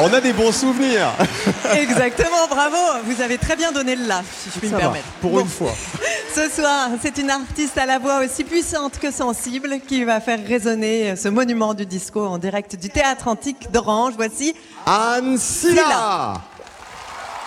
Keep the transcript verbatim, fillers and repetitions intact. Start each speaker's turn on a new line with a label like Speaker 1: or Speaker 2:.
Speaker 1: On a des bons souvenirs.
Speaker 2: Exactement, bravo. Vous avez très bien donné le la, si je puis
Speaker 1: Ça
Speaker 2: me
Speaker 1: va,
Speaker 2: permettre.
Speaker 1: pour
Speaker 2: Bon.
Speaker 1: une fois.
Speaker 2: Ce soir, c'est une artiste à la voix aussi puissante que sensible qui va faire résonner ce monument du disco en direct du Théâtre Antique d'Orange. Voici
Speaker 1: Anne Silla.